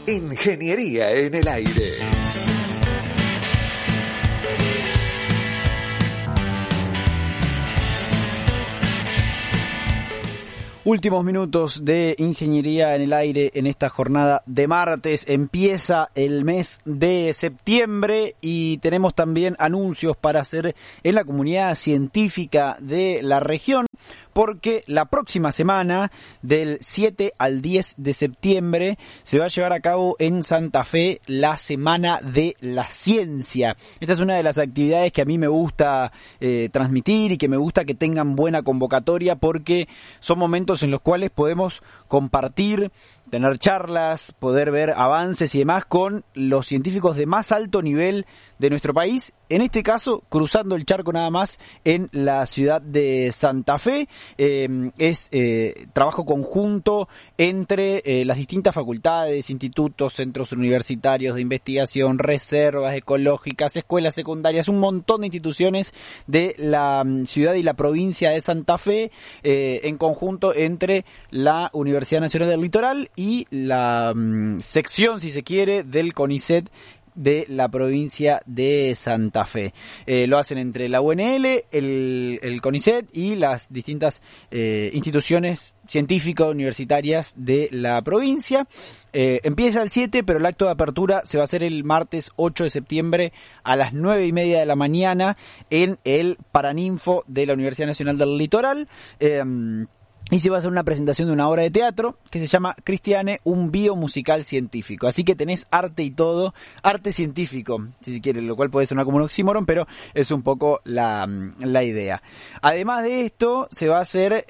Ingeniería en el aire. Últimos minutos de Ingeniería en el Aire en esta jornada de martes. Empieza el mes de septiembre y tenemos también anuncios para hacer en la comunidad científica de la región, porque la próxima semana, del 7 al 10 de septiembre, se va a llevar a cabo en Santa Fe la Semana de la Ciencia. Esta es una de las actividades que a mí me gusta transmitir y que me gusta que tengan buena convocatoria, porque son momentos en los cuales podemos compartir, tener charlas, poder ver avances y demás con los científicos de más alto nivel de nuestro país, en este caso cruzando el charco nada más en la ciudad de Santa Fe. Es trabajo conjunto entre las distintas facultades, institutos, centros universitarios de investigación, reservas ecológicas, escuelas secundarias, un montón de instituciones de la ciudad y la provincia de Santa Fe, en conjunto entre la Universidad Nacional del Litoral y la sección, si se quiere, del CONICET de la provincia de Santa Fe. Lo hacen entre la UNL, el CONICET y las distintas instituciones científicas universitarias de la provincia. Empieza el 7, pero el acto de apertura se va a hacer el martes 8 de septiembre a las 9:30 de la mañana en el Paraninfo de la Universidad Nacional del Litoral. Y se va a hacer una presentación de una obra de teatro que se llama Cristiane, un biomusical científico. Así que tenés arte y todo, arte científico, si se quiere, lo cual puede sonar como un oxímoron, pero es un poco la idea. Además de esto, se va a hacer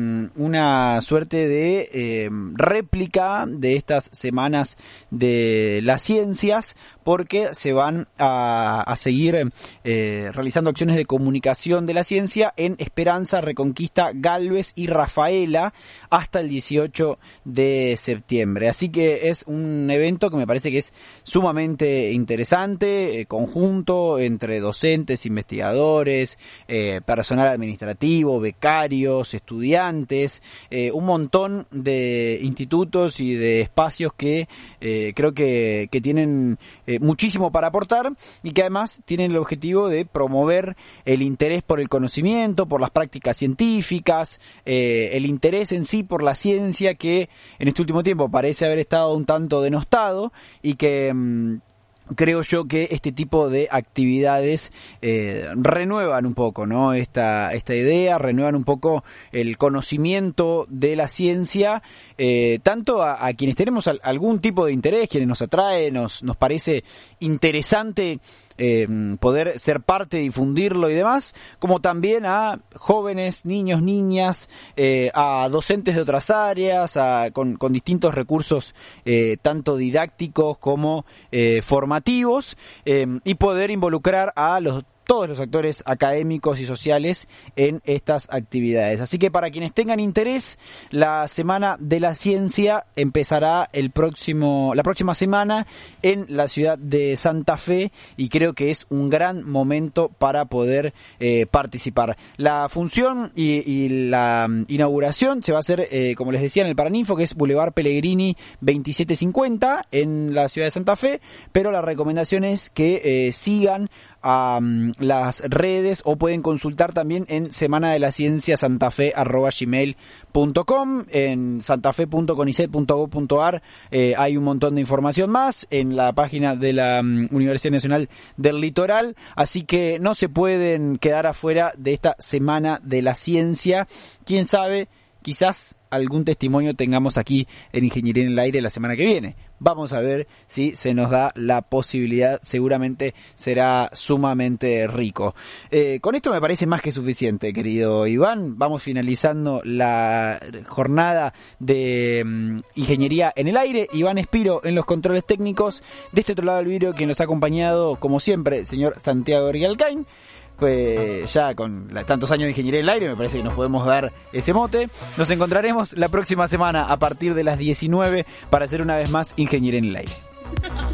una suerte de réplica de estas semanas de las ciencias, porque se van a seguir realizando acciones de comunicación de la ciencia en Esperanza, Reconquista, Galvez y Rafaela hasta el 18 de septiembre. Así que es un evento que me parece que es sumamente interesante, conjunto entre docentes, investigadores, personal administrativo, becarios, estudiantes, un montón de institutos y de espacios que creo que tienen muchísimo para aportar y que además tienen el objetivo de promover el interés por el conocimiento, por las prácticas científicas, el interés en sí por la ciencia, que en este último tiempo parece haber estado un tanto denostado, y que creo yo que este tipo de actividades renuevan un poco, ¿no? Esta idea, renuevan un poco el conocimiento de la ciencia, tanto a quienes tenemos algún tipo de interés, quienes nos atrae, nos parece interesante poder ser parte, difundirlo y demás, como también a jóvenes, niños, niñas, a docentes de otras áreas, con distintos recursos tanto didácticos como formativos, y poder involucrar a todos los actores académicos y sociales en estas actividades. Así que para quienes tengan interés, la Semana de la Ciencia empezará la próxima semana en la ciudad de Santa Fe, y creo que es un gran momento para poder participar. La función y la inauguración se va a hacer, como les decía, en el Paraninfo, que es Boulevard Pellegrini 2750 en la ciudad de Santa Fe, pero la recomendación es que sigan a las redes, o pueden consultar también en semanadelaCienciaSantaFe@gmail.com. En santafe.conicet.gov.ar hay un montón de información más en la página de la Universidad Nacional del Litoral, así que no se pueden quedar afuera de esta Semana de la Ciencia. Quién sabe, quizás algún testimonio tengamos aquí en Ingeniería en el Aire la semana que viene. Vamos a ver si se nos da la posibilidad. Seguramente será sumamente rico. Con esto me parece más que suficiente, querido Iván. Vamos finalizando la jornada de Ingeniería en el Aire. Iván Espiro en los controles técnicos. De este otro lado del vidrio, quien nos ha acompañado, como siempre, el señor Santiago Rialcain. Pues ya con tantos años de Ingeniería en el Aire, me parece que nos podemos dar ese mote. Nos encontraremos la próxima semana a partir de las 19 para hacer una vez más Ingeniería en el Aire.